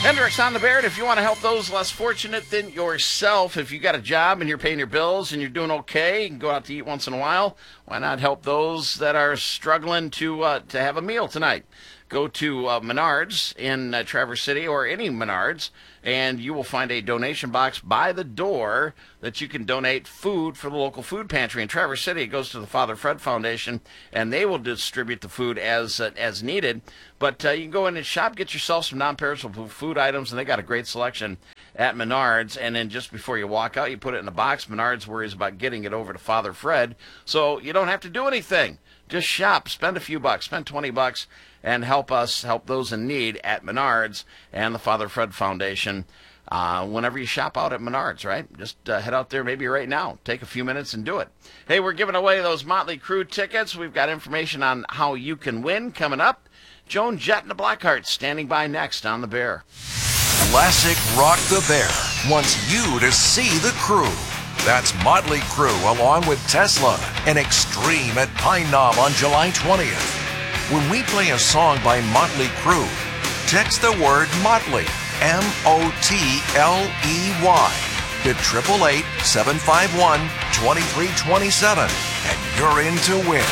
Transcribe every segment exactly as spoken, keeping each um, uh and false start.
Hendricks on the Bear. If you want to help those less fortunate than yourself, if you got a job and you're paying your bills and you're doing okay, you can go out to eat once in a while. Why not help those that are struggling to uh, to have a meal tonight? Go to uh, Menards in uh, Traverse City or any Menards, and you will find a donation box by the door that you can donate food for the local food pantry in Traverse City. It goes to the Father Fred Foundation, and they will distribute the food as uh, as needed. But uh, you can go in and shop, get yourself some non-perishable food items, and they got a great selection at Menards. And then just before you walk out, you put it in a box. Menards worries about getting it over to Father Fred, so you don't have to do anything. Just shop, spend a few bucks, spend twenty bucks, and help us help those in need at Menards and the Father Fred Foundation. Uh, whenever you shop out at Menards, right? Just uh, head out there maybe right now. Take a few minutes and do it. Hey, we're giving away those Motley Crue tickets. We've got information on how you can win coming up. Joan Jett and the Blackhearts standing by next on the Bear. Classic Rock the Bear wants you to see the Crew. That's Motley Crue along with Tesla and Extreme at Pine Knob on July twentieth. When we play a song by Motley Crue, text the word Motley, M O T L E Y, to eight eight eight, seven five one, two three two seven, and you're in to win.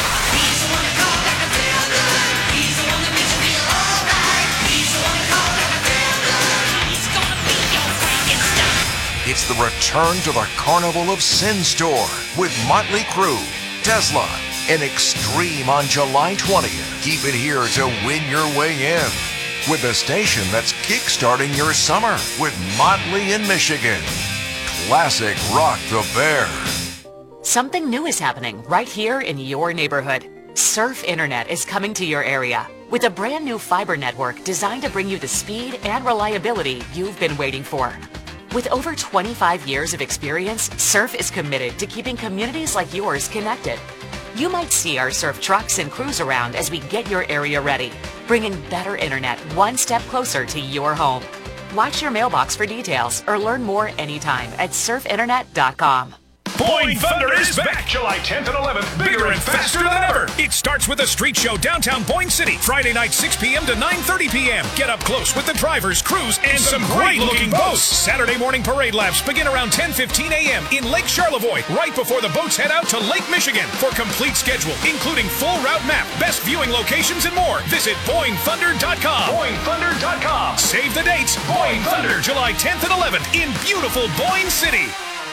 It's the return to the Carnival of Sin Store with Motley Crue, Tesla, and Extreme on July twentieth. Keep it here to win your way in with the station that's kickstarting your summer with Motley in Michigan. Classic Rock the Bear. Something new is happening right here in your neighborhood. Surf Internet is coming to your area with a brand new fiber network designed to bring you the speed and reliability you've been waiting for. With over twenty-five years of experience, Surf is committed to keeping communities like yours connected. You might see our Surf trucks and crews around as we get your area ready, bringing better internet one step closer to your home. Watch your mailbox for details or learn more anytime at surf internet dot com. Boing Thunder is back July tenth and eleventh, bigger and faster than ever. It starts with a street show downtown Boyne City, Friday night six p.m. to nine thirty p.m. Get up close with the drivers, crews, and some, some great-looking boats. Saturday morning parade laps begin around ten fifteen a.m. in Lake Charlevoix, right before the boats head out to Lake Michigan. For complete schedule, including full route map, best viewing locations, and more, visit boing thunder dot com. boing thunder dot com. Save the dates. Boing Thunder, July tenth and eleventh in beautiful Boyne City.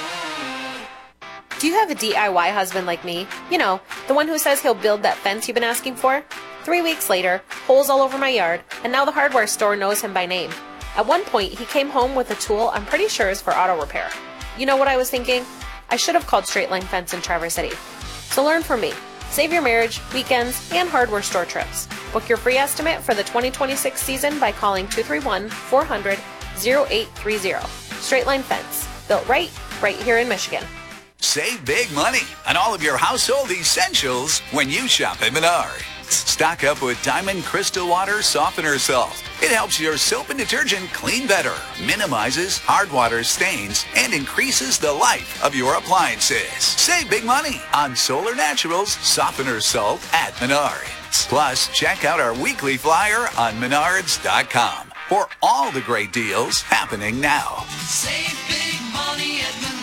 Do you have a D I Y husband like me? You know, the one who says he'll build that fence you've been asking for? Three weeks later, holes all over my yard, and now the hardware store knows him by name. At one point, he came home with a tool I'm pretty sure is for auto repair. You know what I was thinking? I should have called Straight Line Fence in Traverse City. So learn from me. Save your marriage, weekends, and hardware store trips. Book your free estimate for the twenty twenty-six season by calling two three one, four hundred, oh eight three oh. Straight Line Fence. Built right, right here in Michigan. Save big money on all of your household essentials when you shop at Menards. Stock up with Diamond Crystal Water Softener Salt. It helps your soap and detergent clean better, minimizes hard water stains, and increases the life of your appliances. Save big money on Solar Naturals Softener Salt at Menards. Plus, check out our weekly flyer on menards dot com for all the great deals happening now. Save big money at Menards.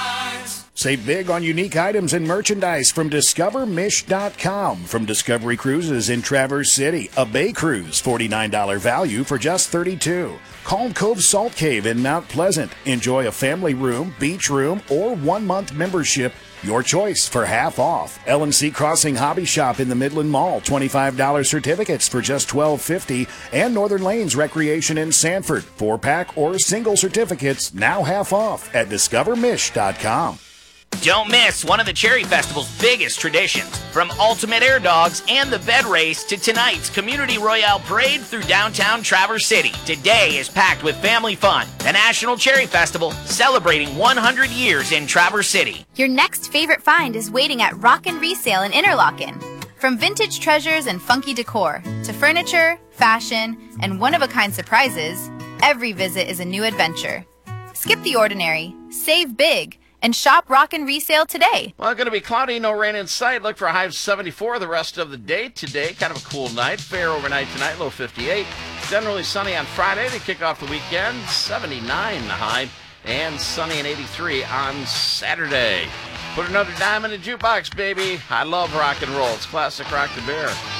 Save big on unique items and merchandise from discover mish dot com. From Discovery Cruises in Traverse City, a bay cruise, forty-nine dollars value for just thirty-two dollars. Calm Cove Salt Cave in Mount Pleasant. Enjoy a family room, beach room, or one-month membership. Your choice for half off. L and C Crossing Hobby Shop in the Midland Mall, twenty-five dollars certificates for just twelve fifty. And Northern Lanes Recreation in Sanford, four-pack or single certificates, now half off at discover mish dot com. Don't miss one of the Cherry Festival's biggest traditions. From Ultimate Air Dogs and the Bed Race to tonight's Community Royale Parade through downtown Traverse City. Today is packed with family fun. The National Cherry Festival celebrating one hundred years in Traverse City. Your next favorite find is waiting at Rockin' Resale in Interlochen. From vintage treasures and funky decor to furniture, fashion, and one-of-a-kind surprises, every visit is a new adventure. Skip the ordinary, save big, and shop Rockin' Resale today. Well, it's going to be cloudy, no rain in sight. Look for a high of seventy-four the rest of the day today. Kind of a cool night. Fair overnight tonight, low fifty-eight. Generally sunny on Friday to kick off the weekend. seventy-nine the high. And sunny and eighty-three on Saturday. Put another dime in the jukebox, baby. I love rock and roll. It's classic Rock the Bear.